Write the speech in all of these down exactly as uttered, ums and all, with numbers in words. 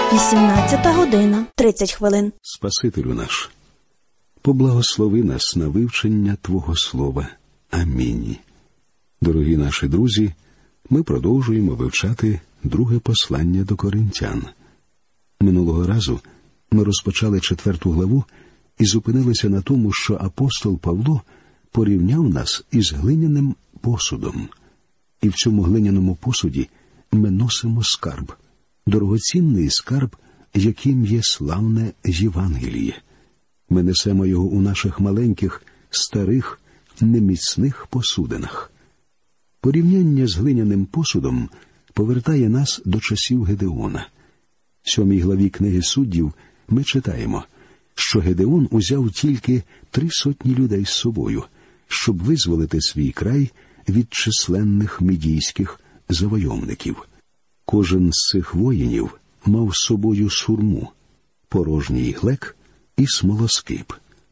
вісімнадцята година тридцять хвилин. Спасителю наш, поблагослови нас на вивчення Твого Слова. Амінь. Дорогі наші друзі, ми продовжуємо вивчати друге послання до Коринтян. Минулого разу ми розпочали четверту главу і зупинилися на тому, що апостол Павло порівняв нас із глиняним посудом. І в цьому глиняному посуді ми носимо скарб, дорогоцінний скарб, яким є славне Євангеліє. Ми несемо його у наших маленьких, старих, неміцних посудинах. Порівняння з глиняним посудом повертає нас до часів Гедеона. В сьомій главі книги Суддів ми читаємо, що Гедеон узяв тільки три сотні людей з собою, щоб визволити свій край від численних мідійських завойовників. Кожен з цих воїнів мав з собою сурму, порожній глек і смолоскип.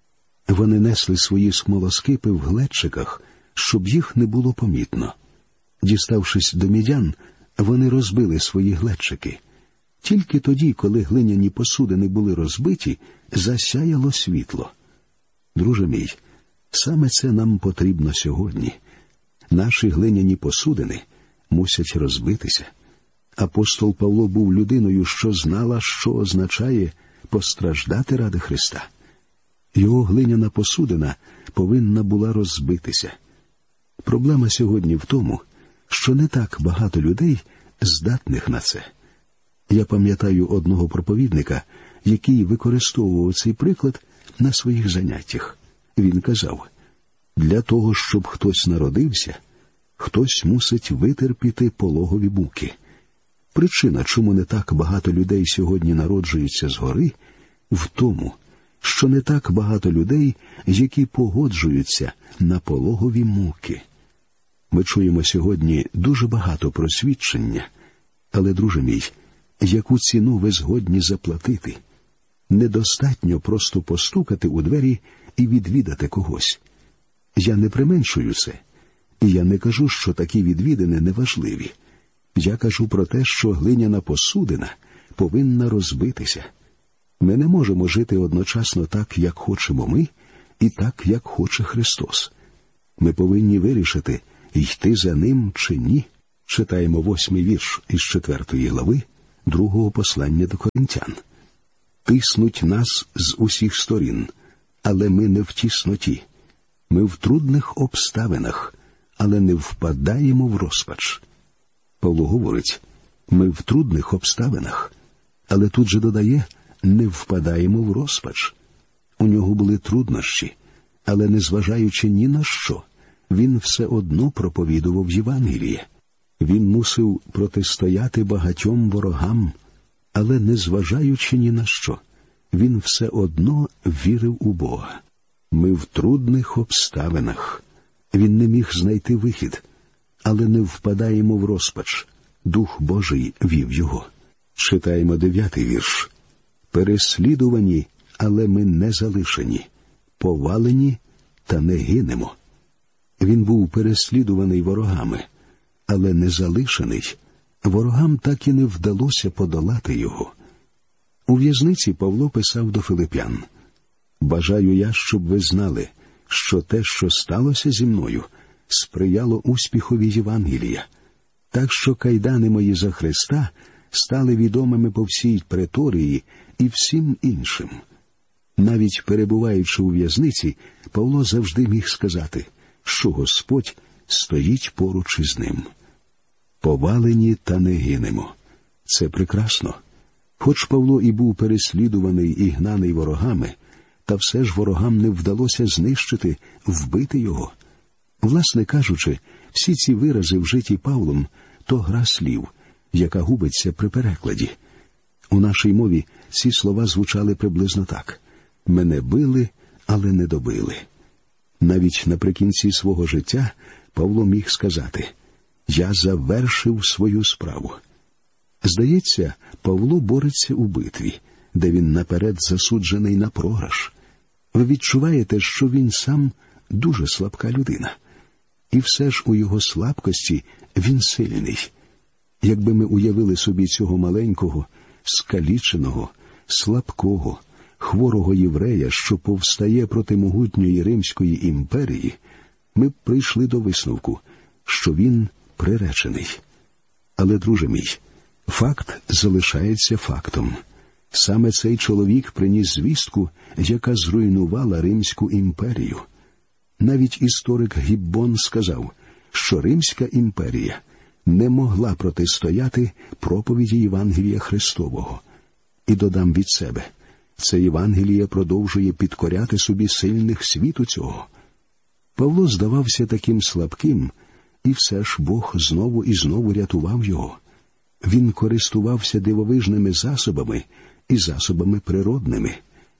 Вони несли свої смолоскипи в глечиках, щоб їх не було помітно. Діставшись до мідян, вони розбили свої глечики. Тільки тоді, коли глиняні посудини були розбиті, засяяло світло. Друже мій, саме це нам потрібно сьогодні. Наші глиняні посудини мусять розбитися. Апостол Павло був людиною, що знала, що означає постраждати ради Христа. Його глиняна посудина повинна була розбитися. Проблема сьогодні в тому, що не так багато людей здатних на це. Я пам'ятаю одного проповідника, який використовував цей приклад на своїх заняттях. Він казав, для того, щоб хтось народився, хтось мусить витерпіти пологові муки. Причина, чому не так багато людей сьогодні народжуються згори, в тому, що не так багато людей, які погоджуються на пологові муки. Ми чуємо сьогодні дуже багато про свідчення, але, друже мій, яку ціну ви згодні заплатити? Недостатньо просто постукати у двері і відвідати когось. Я не применшую це, і я не кажу, що такі відвідини неважливі. Я кажу про те, що глиняна посудина повинна розбитися. Ми не можемо жити одночасно так, як хочемо ми, і так, як хоче Христос. Ми повинні вирішити, йти за Ним чи ні. Читаємо восьмий вірш із четвертої глави другого послання до Коринтян. «Тиснуть нас з усіх сторін, але ми не в тісноті. Ми в трудних обставинах, але не впадаємо в розпач». Павло говорить, ми в трудних обставинах, але тут же додає, не впадаємо в розпач. У нього були труднощі, але незважаючи ні на що, він все одно проповідував Євангеліє. Він мусив протистояти багатьом ворогам, але незважаючи ні на що, він все одно вірив у Бога. Ми в трудних обставинах. Він не міг знайти вихід, але не впадаємо в розпач. Дух Божий вів його. Читаємо дев'ятий вірш. «Переслідувані, але ми не залишені. Повалені, та не гинемо». Він був переслідуваний ворогами, але не залишений. Ворогам так і не вдалося подолати його. У в'язниці Павло писав до филип'ян. «Бажаю я, щоб ви знали, що те, що сталося зі мною, сприяло успіхові Євангелія. Так що кайдани мої за Христа стали відомими по всій преторії і всім іншим». Навіть перебуваючи у в'язниці, Павло завжди міг сказати, що Господь стоїть поруч із ним. «Повалені, та не гинемо». Це прекрасно. Хоч Павло і був переслідуваний і гнаний ворогами, та все ж ворогам не вдалося знищити, вбити його. Власне кажучи, всі ці вирази, вжиті Павлом, то гра слів, яка губиться при перекладі. У нашій мові ці слова звучали приблизно так. «Мене били, але не добили». Навіть наприкінці свого життя Павло міг сказати «Я завершив свою справу». Здається, Павло бореться у битві, де він наперед засуджений на програш. Ви відчуваєте, що він сам дуже слабка людина. І все ж у його слабкості він сильний. Якби ми уявили собі цього маленького, скаліченого, слабкого, хворого єврея, що повстає проти могутньої Римської імперії, ми б прийшли до висновку, що він приречений. Але, друже мій, факт залишається фактом. Саме цей чоловік приніс звістку, яка зруйнувала Римську імперію. Навіть історик Гіббон сказав, що Римська імперія не могла протистояти проповіді Євангелія Христового. І додам від себе, це Євангеліє продовжує підкоряти собі сильних світу цього. Павло здавався таким слабким, і все ж Бог знову і знову рятував його. Він користувався дивовижними засобами і засобами природними.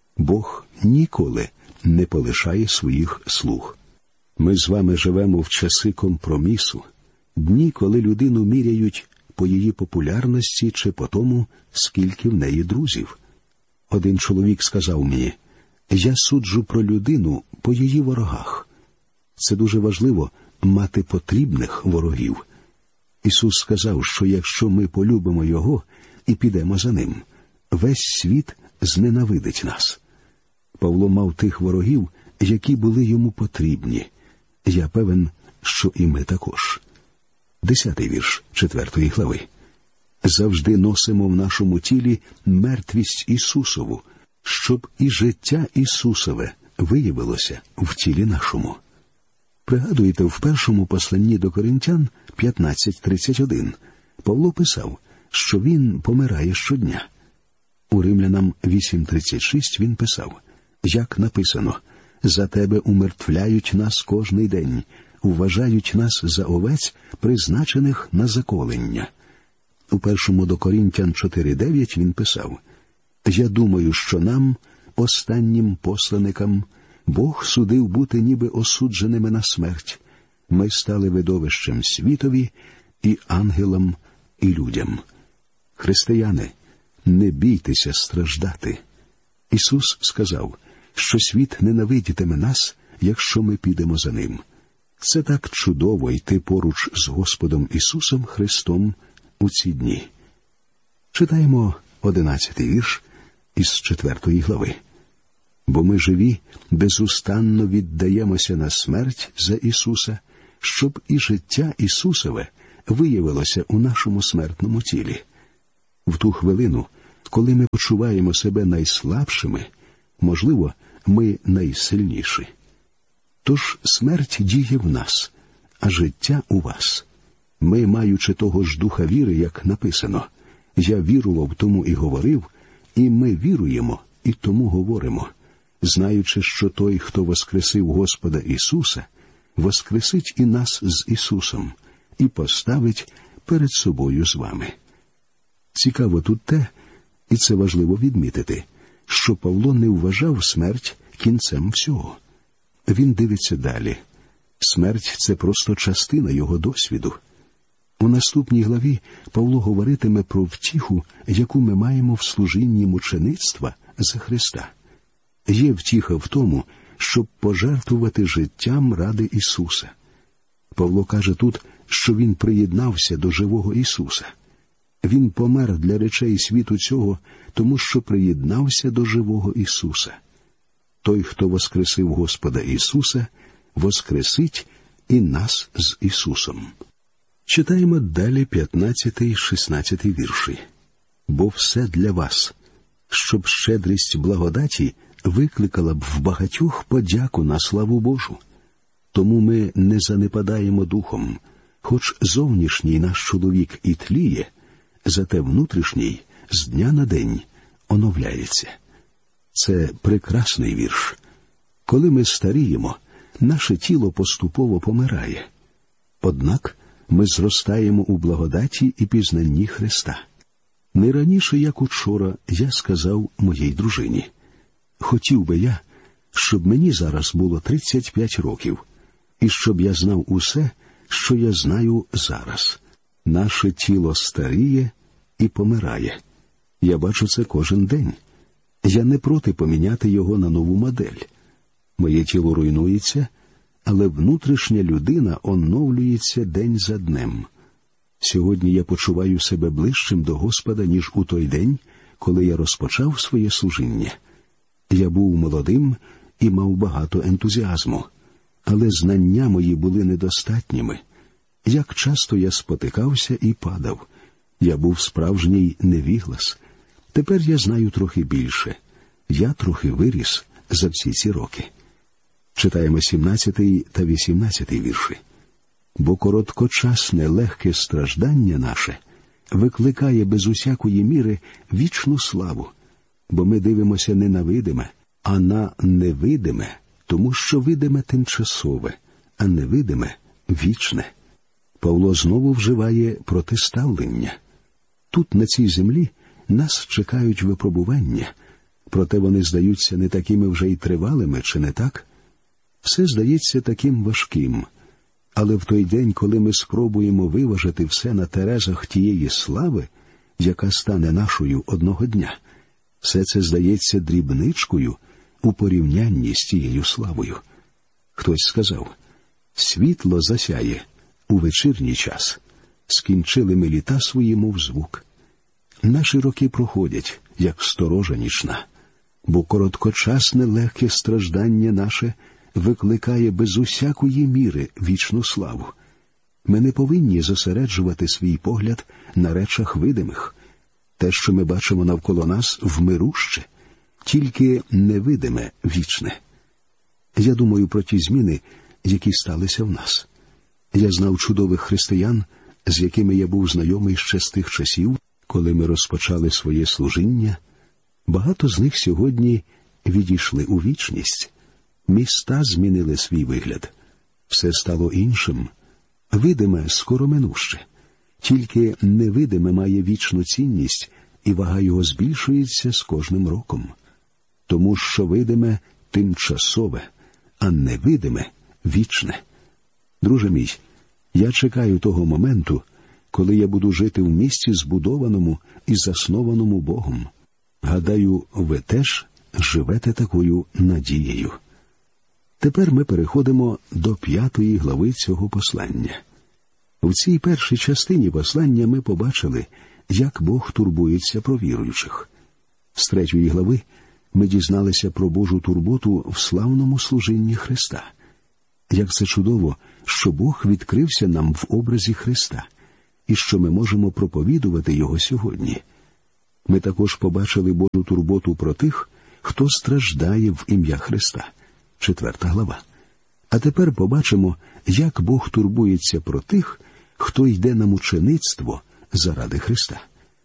Бог ніколи не полишає своїх слуг. Ми з вами живемо в часи компромісу, дні, коли людину міряють по її популярності чи по тому, скільки в неї друзів. Один чоловік сказав мені, «Я суджу про людину по її ворогах». Це дуже важливо – мати потрібних ворогів. Ісус сказав, що якщо ми полюбимо Його і підемо за Ним, весь світ зненавидить нас. Павло мав тих ворогів, які були йому потрібні. Я певен, що і ми також. Десятий вірш четвертої глави. Завжди носимо в нашому тілі мертвість Ісусову, щоб і життя Ісусове виявилося в тілі нашому. Пригадуєте, в першому посланні до Коринтян п'ятнадцять тридцять один Павло писав, що він помирає щодня. У Римлянам вісім тридцять шість він писав, як написано, «За тебе умертвляють нас кожний день, вважають нас за овець, призначених на заколення». У першому до Коринтян чотири дев'ять він писав, «Я думаю, що нам, останнім посланикам, Бог судив бути ніби осудженими на смерть. Ми стали видовищем світові і ангелам, і людям». Християни, не бійтеся страждати. Ісус сказав, що світ ненавидітиме нас, якщо ми підемо за Ним. Це так чудово йти поруч з Господом Ісусом Христом у ці дні. Читаємо одинадцятий вірш із четвертої глави. «Бо ми живі, безустанно віддаємося на смерть за Ісуса, щоб і життя Ісусове виявилося у нашому смертному тілі». В ту хвилину, коли ми почуваємо себе найслабшими, можливо, ми найсильніші. Тож смерть діє в нас, а життя у вас. Ми, маючи того ж духа віри, як написано, «Я вірував, тому і говорив», і ми віруємо, і тому говоримо, знаючи, що той, хто воскресив Господа Ісуса, воскресить і нас з Ісусом, і поставить перед собою з вами. Цікаво тут те, і це важливо відмітити, що Павло не вважав смерть кінцем всього. Він дивиться далі. Смерть – це просто частина його досвіду. У наступній главі Павло говоритиме про втіху, яку ми маємо в служінні мучеництва за Христа. Є втіха в тому, щоб пожертвувати життям ради Ісуса. Павло каже тут, що він приєднався до живого Ісуса. Він помер для речей світу цього, тому що приєднався до живого Ісуса. Той, хто воскресив Господа Ісуса, воскресить і нас з Ісусом. Читаємо далі п'ятнадцятий-шістнадцятий вірші. «Бо все для вас, щоб щедрість благодаті викликала б в багатьох подяку на славу Божу. Тому ми не занепадаємо духом, хоч зовнішній наш чоловік і тліє, зате внутрішній з дня на день оновляється». Це прекрасний вірш. Коли ми старіємо, наше тіло поступово помирає. Однак ми зростаємо у благодаті і пізнанні Христа. Не раніше, як учора, я сказав моїй дружині, хотів би я, щоб мені зараз було тридцять п'ять років, і щоб я знав усе, що я знаю зараз. Наше тіло старіє і помирає. Я бачу це кожен день. Я не проти поміняти його на нову модель. Моє тіло руйнується, але внутрішня людина оновлюється день за днем. Сьогодні я почуваю себе ближчим до Господа, ніж у той день, коли я розпочав своє служіння. Я був молодим і мав багато ентузіазму, але знання мої були недостатніми. Як часто я спотикався і падав. Я був справжній невіглас. Тепер я знаю трохи більше. Я трохи виріс за всі ці роки. Читаємо сімнадцятий та вісімнадцятий вірші. «Бо короткочасне легке страждання наше викликає без усякої міри вічну славу, бо ми дивимося не на видиме, а на невидиме, тому що видиме тимчасове, а невидиме вічне». Павло знову вживає протиставлення. Тут, на цій землі, нас чекають випробування, проте вони здаються не такими вже й тривалими, чи не так? Все здається таким важким, але в той день, коли ми спробуємо виважити все на терезах тієї слави, яка стане нашою одного дня, все це здається дрібничкою у порівнянні з тією славою. Хтось сказав: «Світло засяє у вечірній час. Скінчили ми літа свої, мов звук». Наші роки проходять, як сторожа нічна, бо короткочасне легке страждання наше викликає без усякої міри вічну славу. Ми не повинні зосереджувати свій погляд на речах видимих. Те, що ми бачимо навколо нас, вмируще, тільки невидиме вічне. Я думаю про ті зміни, які сталися в нас. Я знав чудових християн, з якими я був знайомий ще з тих часів, коли ми розпочали своє служіння. Багато з них сьогодні відійшли у вічність. Міста змінили свій вигляд. Все стало іншим. Видиме скоро минуще. Тільки невидиме має вічну цінність, і вага його збільшується з кожним роком. Тому що видиме тимчасове, а невидиме вічне. Друже мій, я чекаю того моменту, коли я буду жити в місті, збудованому і заснованому Богом. Гадаю, ви теж живете такою надією. Тепер ми переходимо до п'ятої глави цього послання. В цій першій частині послання ми побачили, як Бог турбується про віруючих. З третьої глави ми дізналися про Божу турботу в славному служінні Христа. Як це чудово, що Бог відкрився нам в образі Христа, і що ми можемо проповідувати Його сьогодні. Ми також побачили Божу турботу про тих, хто страждає в ім'я Христа. Четверта глава. А тепер побачимо, як Бог турбується про тих, хто йде на мучеництво заради Христа.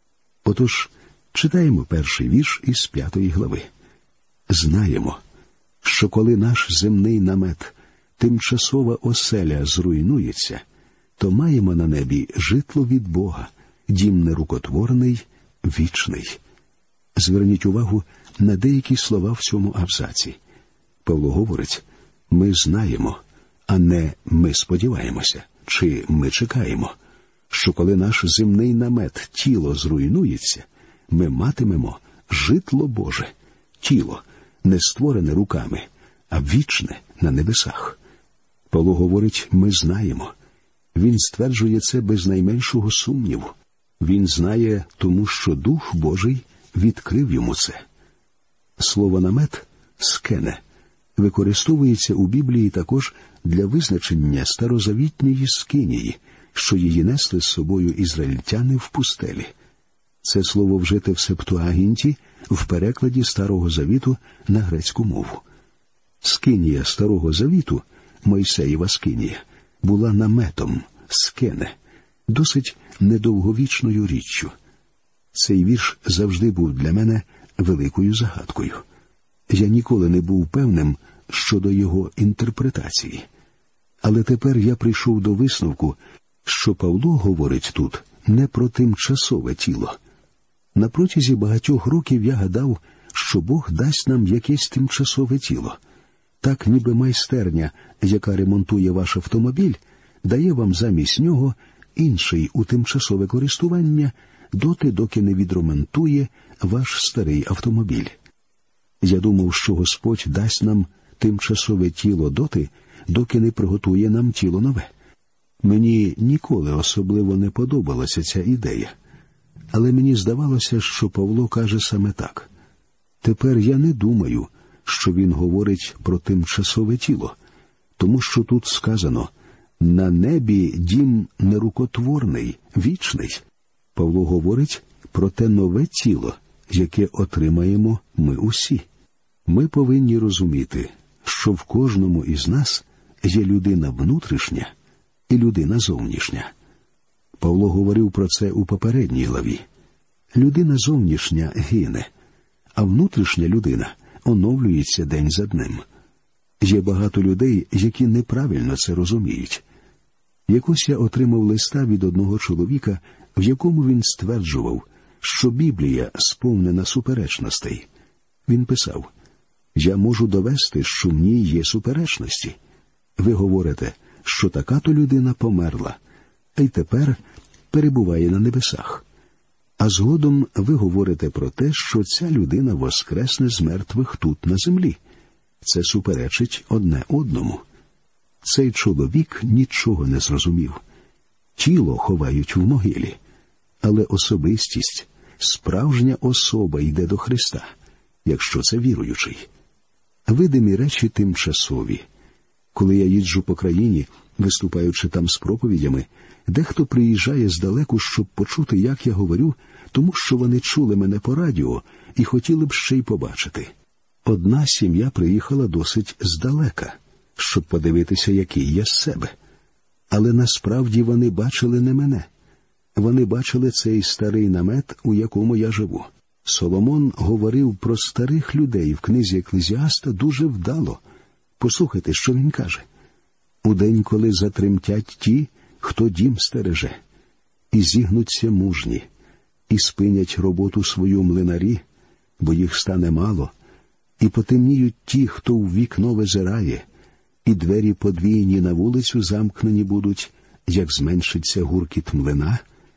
Отож, читаємо перший вірш із п'ятої глави. «Знаємо, що коли наш земний намет, тимчасова оселя, зруйнується, то маємо на небі житло від Бога, дім нерукотворний, вічний». Зверніть увагу на деякі слова в цьому абзаці. Павло говорить: «Ми знаємо», а не «ми сподіваємося» чи «ми чекаємо», що коли наш земний намет, тіло, зруйнується, ми матимемо житло Боже, тіло, не створене руками, а вічне на небесах. Павло говорить: «Ми знаємо». Він стверджує це без найменшого сумніву. Він знає, тому що Дух Божий відкрив йому це. Слово «намет» – «скене» використовується у Біблії також для визначення старозавітньої скинії, що її несли з собою ізраїльтяни в пустелі. Це слово вжите в Септуагінті в перекладі Старого Завіту на грецьку мову. Скинія Старого Завіту, Мойсеєва скинія, була наметом, скене, досить недовговічною річчю. Цей вірш завжди був для мене великою загадкою. Я ніколи не був певним щодо його інтерпретації. Але тепер я прийшов до висновку, що Павло говорить тут не про тимчасове тіло. На протязі багатьох років я гадав, що Бог дасть нам якесь тимчасове тіло. Так ніби майстерня, яка ремонтує ваш автомобіль, дає вам замість нього інший у тимчасове користування, доти, доки не відремонтує ваш старий автомобіль. Я думав, що Господь дасть нам тимчасове тіло доти, доки не приготує нам тіло нове. Мені ніколи особливо не подобалася ця ідея. Але мені здавалося, що Павло каже саме так. Тепер я не думаю, що він говорить про тимчасове тіло, тому що тут сказано «на небі дім нерукотворний, вічний». Павло говорить про те нове тіло, яке отримаємо ми усі. Ми повинні розуміти, що в кожному із нас є людина внутрішня і людина зовнішня. Павло говорив про це у попередній главі. Людина зовнішня гине, а внутрішня людина оновлюється день за днем. Є багато людей, які неправильно це розуміють. Якось я отримав листа від одного чоловіка, в якому він стверджував, що Біблія сповнена суперечностей. Він писав: «Я можу довести, що в ній є суперечності. Ви говорите, що така-то людина померла, а й тепер перебуває на небесах. А згодом ви говорите про те, що ця людина воскресне з мертвих тут на землі. Це суперечить одне одному». Цей чоловік нічого не зрозумів. Тіло ховають в могилі, але особистість, справжня особа йде до Христа, якщо це віруючий. Видимі речі тимчасові. Коли я їжджу по країні, виступаючи там з проповідями, дехто приїжджає здалеку, щоб почути, як я говорю, тому що вони чули мене по радіо і хотіли б ще й побачити. Одна сім'я приїхала досить здалека, щоб подивитися, який я з себе. Але насправді вони бачили не мене. Вони бачили цей старий намет, у якому я живу. Соломон говорив про старих людей в книзі Еклезіаста дуже вдало. Послухайте, що він каже. «У день, коли затремтять ті, хто дім стереже, і зігнуться мужні, і спинять роботу свою млинарі, бо їх стане мало, і потемніють ті, хто в вікно визирає, і двері подвійні на вулицю замкнені будуть, як зменшиться гуркіт млина,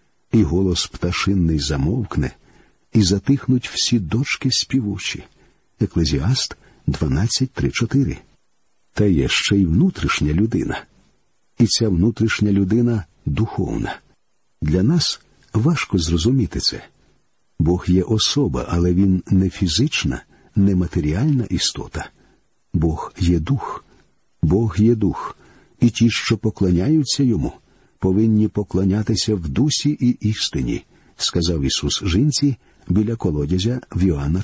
і голос пташинний замовкне, і затихнуть всі дочки співучі». Еклезіаст дванадцять, три, чотири. Та є ще й внутрішня людина. І ця внутрішня людина духовна. Для нас важко зрозуміти це. Бог є особа, але Він не фізична, не матеріальна істота. Бог є дух. Бог є дух. І ті, що поклоняються Йому, повинні поклонятися в дусі і істині, сказав Ісус жінці біля колодязя в Йоанна